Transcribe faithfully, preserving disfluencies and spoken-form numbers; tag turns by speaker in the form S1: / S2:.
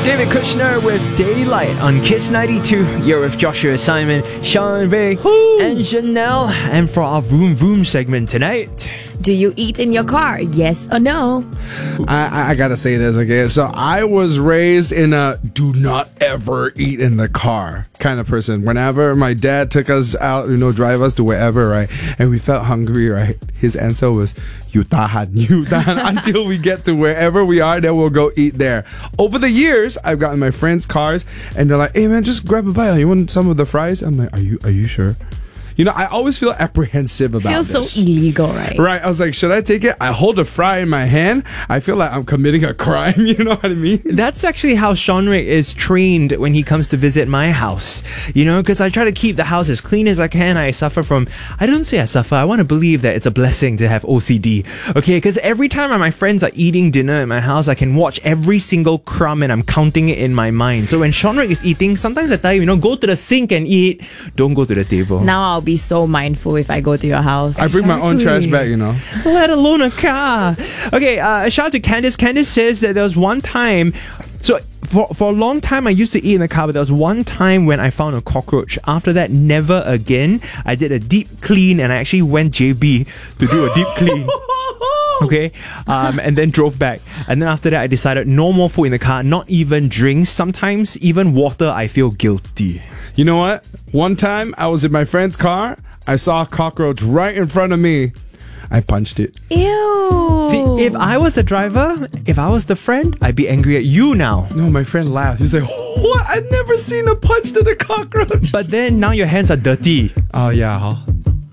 S1: David Kushner with Daylight on Kiss ninety-two. You're with Joshua, Simon, Sean Ray, and Janelle. And for our Vroom Vroom segment tonight,
S2: do you eat in your car? Yes or no?
S3: I, I gotta say this, okay? So I was raised in a do not ever eat in the car kind of person. Whenever my dad took us out, you know, drive us to wherever, right? And we felt hungry, right? His answer was, you tahan, you tahan, until we get to wherever we are, then we'll go eat there. Over the years, I've gotten my friends' cars, and they're like, hey man, just grab a bite. You want some of the fries? I'm like, are you, are you sure? You know, I always feel apprehensive about
S2: Feels
S3: this.
S2: so illegal, right?
S3: Right. I was like, should I take it? I hold a fry in my hand. I feel like I'm committing a crime. You know what I mean?
S1: that's actually how Sean Ray is trained when he comes to visit my house. You know, because I try to keep the house as clean as I can. I suffer from, I don't say I suffer, I want to believe that it's a blessing to have O C D. Okay, because every time my friends are eating dinner at my house, I can watch every single crumb and I'm counting it in my mind. So when Sean Ray is eating, sometimes I tell you, you know, go to the sink and eat. Don't go to the table.
S2: Now I'll be so mindful if I go to your house.
S3: I bring my own trash bag, you know.
S1: Let alone a car. Okay, uh, a shout out to Candice. Candice says that there was one time, so for, for a long time I used to eat in the car, but there was one time when I found a cockroach. After that, never again. I did a deep clean and I actually went J B to do a deep clean. Okay, um, and then drove back. And then after that, I decided no more food in the car, not even drinks. Sometimes even water, I feel guilty.
S3: You know what? One time I was in my friend's car. I saw a cockroach right in front of me. I punched it.
S2: Ew.
S1: See, if I was the driver, if I was the friend, I'd be angry at you now.
S3: No, my friend laughed. He's like, what? I've never seen a punch to the cockroach.
S1: But then now your hands are dirty.
S3: Oh, yeah, huh?